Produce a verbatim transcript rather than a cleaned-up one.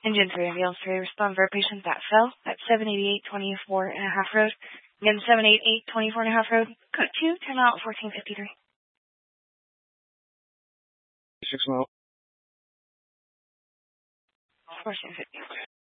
Engine three ambulance three, respond for a patient that fell at seven eighty-eight twenty-four and a half road. Again, seven eighty-eight twenty-four and a half road. Code two, time out fourteen fifty-three. Six mile. fourteen fifty.